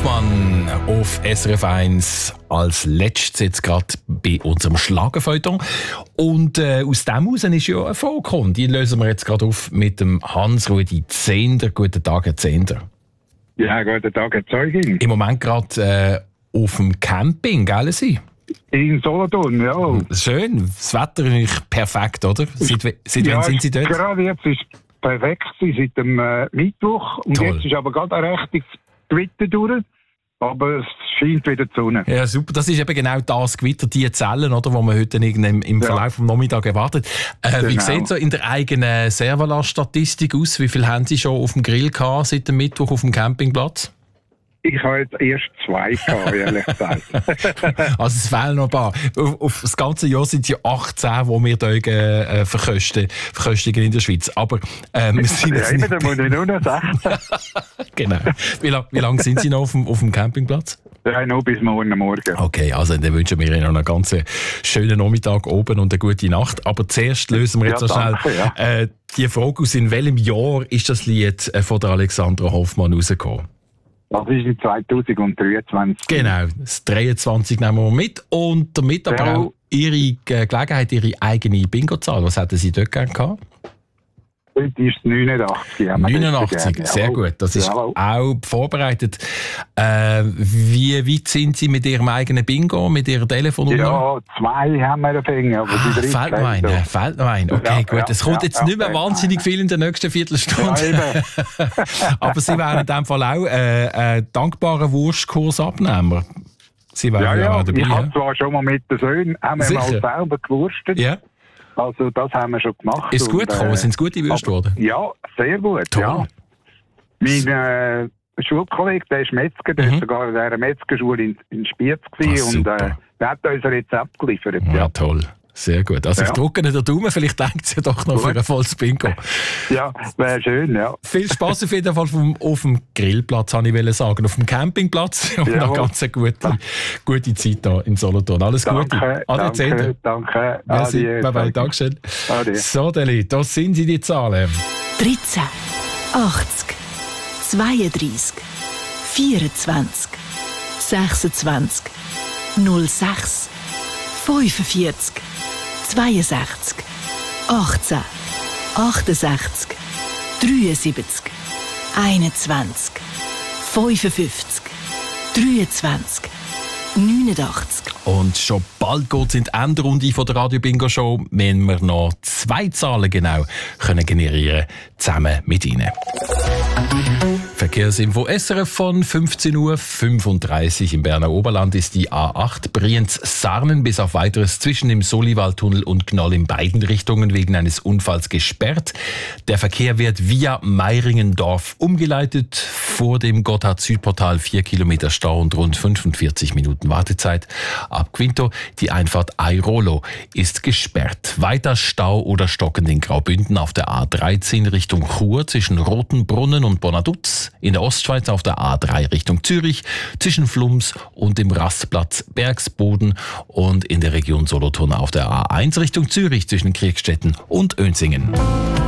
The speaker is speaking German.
Hoffmann auf SRF 1 als letztes jetzt gerade bei unserem Schlagerfeuilleton. Und aus dem heraus ist ja eine Frage gekommen. Die lösen wir jetzt gerade auf mit dem Hans-Rudi Zehnder. Guten Tag, Herr Zehnder. Ja, guten Tag, Herr Zeugin. Im Moment gerade auf dem Camping, gell Sie? In Solothurn, ja. Schön, das Wetter ist perfekt, oder? Seit wann sind Sie dort? Gerade jetzt ist es perfekt seit dem Mittwoch. Und Toll. jetzt ist aber gerade ein rechtes Gewitter durch. Aber es scheint wieder die Sonne. Ja, super. Das ist eben genau das Gewitter, die Zellen, oder, wo man heute im Verlauf des Nachmittags erwartet. Wie Genau. sieht es so in der eigenen Servola-Statistik aus? Wie viel haben Sie schon auf dem Grill gehabt seit dem Mittwoch auf dem Campingplatz? Ich habe jetzt erst 2 gehabt, ehrlich gesagt. Also es fehlen noch ein paar. Auf das ganze Jahr sind es ja 18, die wir hier verköstigen in der Schweiz. Aber wir sind Ja, jetzt eben, nicht... da muss ich nur noch 16. Genau. Wie lange sind Sie noch auf dem Campingplatz? Ja, nur bis morgen Morgen. Okay, also dann wünschen wir Ihnen noch einen ganz schönen Nachmittag oben und eine gute Nacht. Aber zuerst lösen wir jetzt so schnell danke, die Frage aus, in welchem Jahr ist das Lied von der Alexandra Hoffmann rausgekommen? Das ist in 2023. Genau, das 23 nehmen wir mit und damit aber Ja. auch Ihre Gelegenheit, Ihre eigene Bingo-Zahl. Was hätten Sie dort gerne gehabt? Heute ist es 89. 89, sehr gut. Das ist auch vorbereitet. Wie weit sind Sie mit Ihrem eigenen Bingo, mit Ihrer Telefonnummer? Ja, 2 haben wir dafür. Aber die dritte fehlt noch ein. Okay, Ja, gut. Es kommt jetzt nicht mehr wahnsinnig viel in der nächsten Viertelstunde. Ja, Aber Sie wären in dem Fall auch ein dankbarer Wurstkursabnehmer. Sie wären ja, auch dabei. ich habe zwar schon mal mit den Söhnen mal selber gewurstet. Ja. Also das haben wir schon gemacht. Ist es gut gekommen? Sind es gute Würste geworden? Ja, sehr gut. Toll. Ja. Mein Schulkollege, der ist Metzger, der ist sogar in dieser Metzgerschule in Spiez gewesen und der hat uns ein Rezept geliefert. Ja, toll. Sehr gut. Also ich drücke Ihnen den Daumen, vielleicht denkt es ja doch noch für ein volles Bingo. Ja, wäre schön, ja. Viel Spass auf jeden Fall auf dem Grillplatz, habe ich sagen. Auf dem Campingplatz und noch ganz eine gute Zeit hier in Solothurn. Alles Gute. Danke. Merci. Bye-bye. Dankeschön. Ade. So, Deli, da sind sie die Zahlen. 13, 80, 32, 24, 26, 06, 45, 62, 18, 68, 73, 21, 55, 23, 89. Und schon bald geht es in die Endrunde von der Radio Bingo Show, wenn wir noch 2 Zahlen genau können generieren, zusammen mit Ihnen. Verkehrsinfo SRF von 15:35 Uhr. Im Berner Oberland ist die A8 Brienz-Sarnen bis auf Weiteres zwischen dem Soliwaldtunnel und Gnoll in beiden Richtungen wegen eines Unfalls gesperrt. Der Verkehr wird via Meiringendorf umgeleitet. Vor dem Gotthard-Südportal 4 Kilometer Stau und rund 45 Minuten Wartezeit. Ab Quinto die Einfahrt Airolo ist gesperrt. Weiter Stau oder Stockend in Graubünden auf der A13 Richtung Chur zwischen Rotenbrunnen und Bonaduz. In der Ostschweiz auf der A3 Richtung Zürich, zwischen Flums und dem Rastplatz Bergsboden und in der Region Solothurn auf der A1 Richtung Zürich zwischen Kriegstetten und Önsingen.